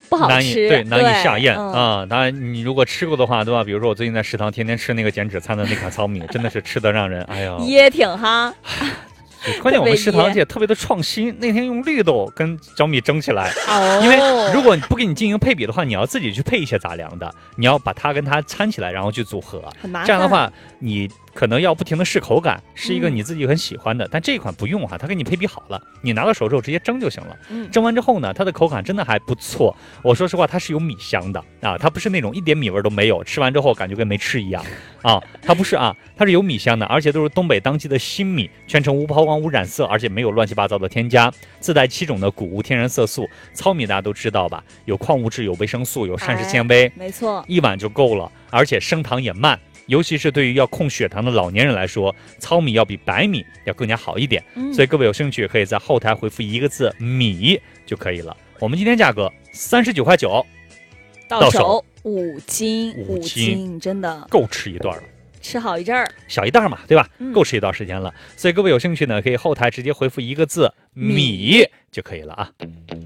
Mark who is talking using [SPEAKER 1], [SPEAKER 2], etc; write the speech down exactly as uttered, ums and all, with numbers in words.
[SPEAKER 1] 不好
[SPEAKER 2] 难以
[SPEAKER 1] 吃，
[SPEAKER 2] 对难以下咽
[SPEAKER 1] 嗯、
[SPEAKER 2] 啊。当然，你如果吃过的话，对吧？比如说我最近在食堂天天吃那个减脂餐的那款糙米，真的是吃得让人哎呀
[SPEAKER 1] 噎挺哈。
[SPEAKER 2] 关键我们食堂界特别的创新，那天用绿豆跟小米蒸起来，
[SPEAKER 1] 哦，
[SPEAKER 2] 因为如果你不给你进行配比的话，你要自己去配一些杂粮的，你要把它跟它掺起来，然后去组合，
[SPEAKER 1] 很麻烦。
[SPEAKER 2] 这样的话你可能要不停的试口感，是一个你自己很喜欢的，嗯、但这一款不用哈、啊，它给你配比好了，你拿到手之后直接蒸就行了。
[SPEAKER 1] 嗯，
[SPEAKER 2] 蒸完之后呢，它的口感真的还不错。我说实话，它是有米香的啊，它不是那种一点米味都没有，吃完之后感觉跟没吃一样啊，它不是啊，它是有米香的，而且都是东北当季的新米，全程无抛光、无染色，而且没有乱七八糟的添加，自带七种的谷物天然色素。糙米大家都知道吧，有矿物质、有维生素、有膳食纤维，
[SPEAKER 1] 哎、没错，
[SPEAKER 2] 一碗就够了，而且升糖也慢。尤其是对于要控血糖的老年人来说，糙米要比白米要更加好一点，嗯、所以各位有兴趣可以在后台回复一个字米就可以了。我们今天价格三十九块九，
[SPEAKER 1] 到手五斤，
[SPEAKER 2] 五斤
[SPEAKER 1] 真的
[SPEAKER 2] 够吃一段了，
[SPEAKER 1] 吃好一阵儿，
[SPEAKER 2] 小一袋嘛，对吧？
[SPEAKER 1] 嗯、
[SPEAKER 2] 够吃一段时间了。所以各位有兴趣呢，可以后台直接回复一个字米就可以了啊。